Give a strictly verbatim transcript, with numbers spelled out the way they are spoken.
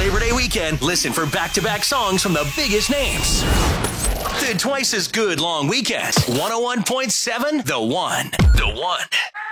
Labor Day weekend, listen for back-to-back songs from the biggest names. The Twice as Good long weekend. one oh one point seven The One. The One.